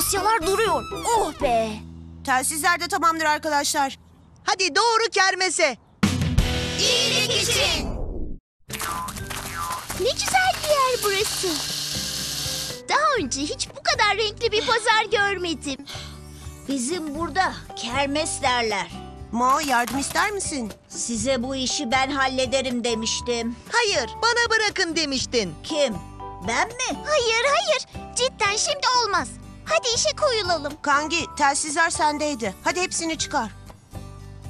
dosyalar duruyor. Oh be. Telsizler de tamamdır arkadaşlar. Hadi doğru kermese. İyilik için. Ne güzel bir yer burası. Daha önce hiç bu kadar renkli bir pazar görmedim. Bizim burada kermes derler. Mo, yardım ister misin? Size bu işi ben hallederim demiştim. Hayır, bana bırakın demiştin. Kim? Ben mi? Hayır. Cidden şimdi olmaz. Hadi işe koyulalım. Kangi, telsizler sendeydi. Hadi hepsini çıkar.